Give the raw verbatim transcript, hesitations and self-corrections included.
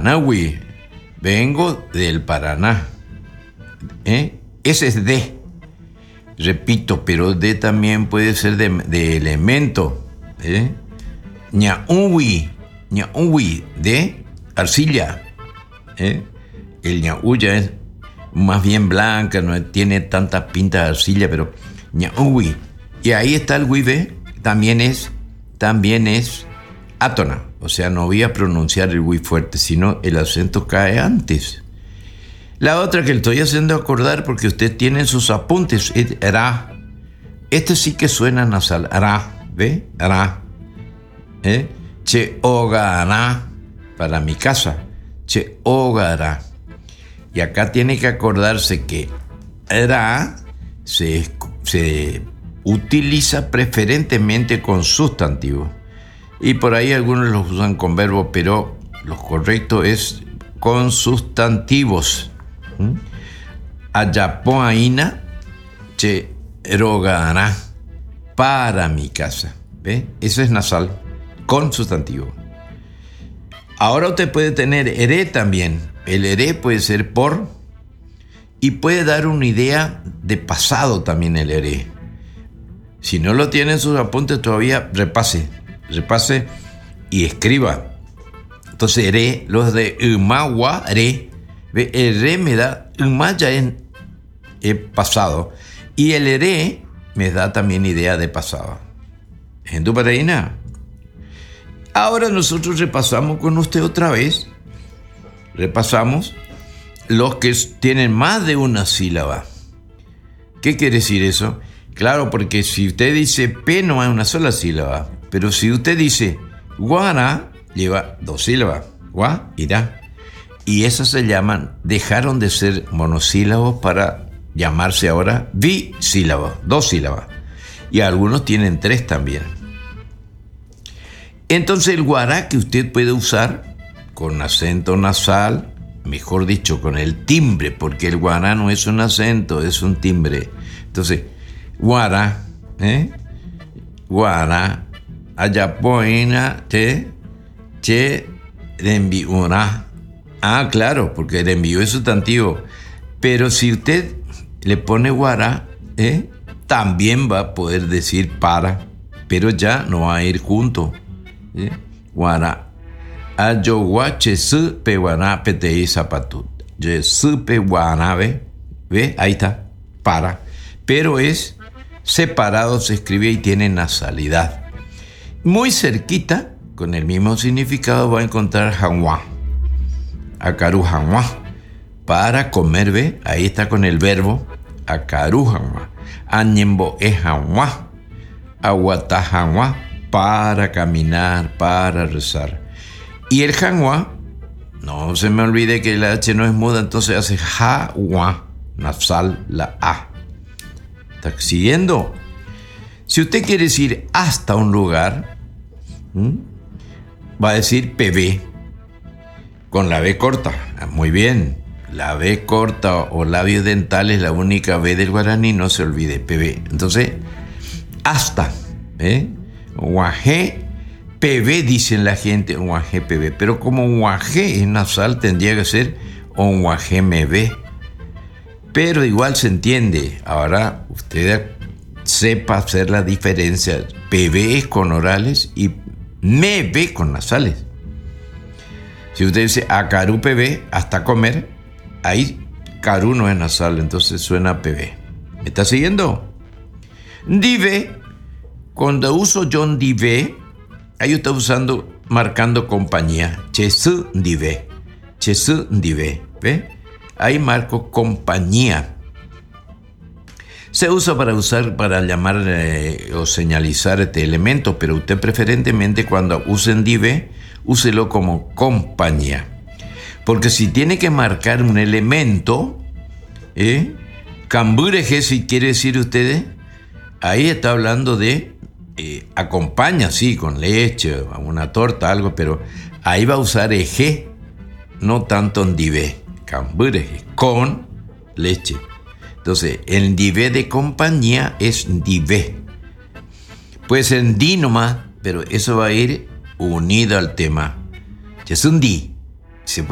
Paranahui. Vengo del Paraná. ¿Eh? Ese es de. Repito, pero de también puede ser de, de elemento. ¿Eh? Ñahui. Ñahui, de arcilla. ¿Eh? El ñauya es más bien blanca, no tiene tanta pinta de arcilla, pero ñahui. Y ahí está el huive, también es, también es átona. O sea, no voy a pronunciar el hui fuerte, sino el acento cae antes. La otra que le estoy haciendo acordar, porque usted tiene en sus apuntes, es ra. Este sí que suena nasal, ra, ¿ve? Ra. ¿Eh? Che ogara, para mi casa. Che ogara. Y acá tiene que acordarse que ra se, se utiliza preferentemente con sustantivo. Y por ahí algunos los usan con verbo, pero lo correcto es con sustantivos. ¿Mm? Ayapoaina che rogara, para mi casa. ¿Ve? Eso es nasal, con sustantivo. Ahora usted puede tener ere también. El ere puede ser por y puede dar una idea de pasado también el ere. Si no lo tiene en sus apuntes todavía, repase, repase y escriba. Entonces ere, los de umawa, re, el re me da, uma ya es eh, pasado y el ere me da también idea de pasado. ¿En tu paraína? Ahora nosotros repasamos con usted otra vez. Repasamos los que tienen más de una sílaba. ¿Qué quiere decir eso? Claro, porque si usted dice P no hay una sola sílaba. Pero si usted dice guara, lleva dos sílabas. Gua y da. Y esas se llaman, dejaron de ser monosílabos para llamarse ahora bisílabos, dos sílabas. Y algunos tienen tres también. Entonces el guará que usted puede usar con acento nasal, mejor dicho, con el timbre, porque el guará no es un acento, es un timbre. Entonces, guará, ¿eh? Guará, ayapoina, te, che, enviuna. Ah, claro, porque el envío es sustantivo. Pero si usted le pone guará, ¿eh? También va a poder decir para, pero ya no va a ir junto. ¿Eh? Guará. Ayoguache su pe guaná petei zapatut. Ye su pe guaná, ¿ve? ¿Ve? Ahí está. Para. Pero es separado, se escribe y tiene nasalidad. Muy cerquita, con el mismo significado, va a encontrar hanwa. Akaru hanwa. Para comer, ¿ve? Ahí está con el verbo akaru hanwa. Añembo e hanwa. Aguata hanwa. Para caminar, para rezar. Y el hanwa, no se me olvide que la H no es muda, entonces hace ha-wa, nasal, la A. ¿Está siguiendo? Si usted quiere decir hasta un lugar, ¿m? va a decir P B, con la B corta. Muy bien, la B corta o labio dental es la única B del guaraní, no se olvide, P B. Entonces, hasta, ¿eh? Guajé, P B dicen la gente, guajé, P B, pero como guajé es nasal tendría que ser un guajé me ve. Pero igual se entiende. Ahora usted sepa hacer la diferencia. P B es con orales y me ve con nasales. Si usted dice acaru P B, hasta comer, ahí caru no es nasal, entonces suena P B. ¿Me está siguiendo? Dive. Cuando uso John Dive, ahí está usando, marcando compañía. Chesu Dive. Chesu Dive. ¿Ve? Ahí marco compañía. Se usa para usar, para llamar eh, o señalizar este elemento, pero usted preferentemente cuando usen Dive, úselo como compañía. Porque si tiene que marcar un elemento, ¿eh? Cambureje, si quiere decir ustedes, ahí está hablando de Eh, acompaña, sí, con leche, una torta, algo, pero ahí va a usar eje, no tanto en divé, cambureje, con leche. Entonces, el divé de compañía es divé. Puede ser di nomás, pero eso va a ir unido al tema. Es un di. Se puede